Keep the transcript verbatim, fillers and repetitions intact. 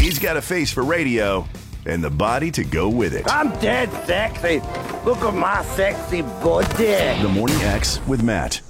He's got a face for radio and the body to go with it. I'm dead sexy. Look at my sexy body. The Morning X with Matt.